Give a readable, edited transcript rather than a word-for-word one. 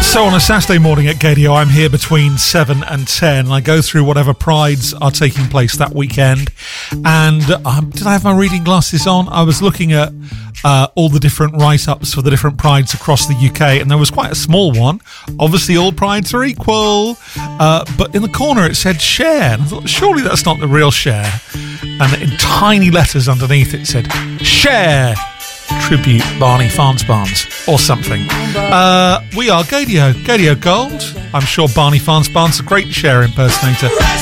So on a Saturday morning at Gadio, I'm here between 7 and 10. I go through whatever prides are taking place that weekend. And did I have my reading glasses on? I was looking at all the different write-ups for the different prides across the UK, and there was quite a small one. Obviously, all prides are equal. But in the corner, it said share. And I thought, surely that's not the real share. And in tiny letters underneath, it said share. Tribute Barney Farnsbarns or something. We are Gadio Gold. I'm sure Barney Farnsbarn's a great share impersonator.